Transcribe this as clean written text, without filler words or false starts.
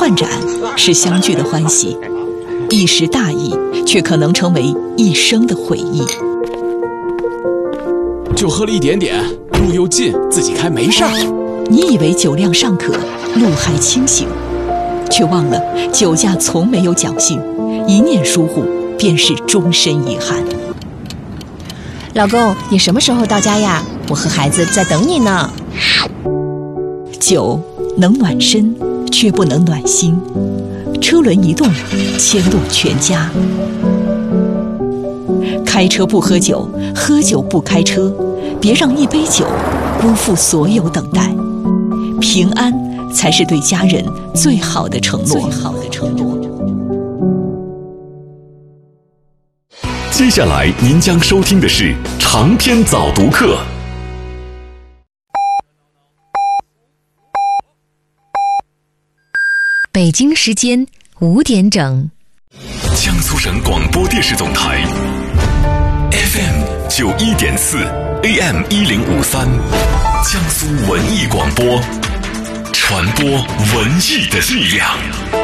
换盏是相聚的欢喜，一时大意却可能成为一生的回忆。 就喝了一点点，路又近，自己开没事儿。 你以为酒量尚可，路还清醒，却忘了酒驾从没有侥幸，一念疏忽便是终身遗憾。 老公，你什么时候到家呀？我和孩子在等你呢。 酒能暖身，却不能暖心。车轮一动，牵动全家。开车不喝酒，喝酒不开车，别让一杯酒辜负所有等待。平安才是对家人最好的承诺。 接下来您将收听的是长篇早读课。 北京时间5点整， 江苏省广播电视总台 FM 91.4 AM 1053，江苏文艺广播，传播文艺的力量。